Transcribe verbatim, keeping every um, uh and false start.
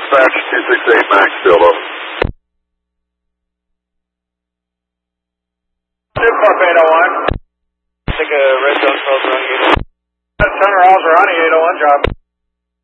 dispatch two six eight Max, field up. two Corp eight oh one. Take a red zone twelve running eight oh one. Center Hauser on the eight oh one job.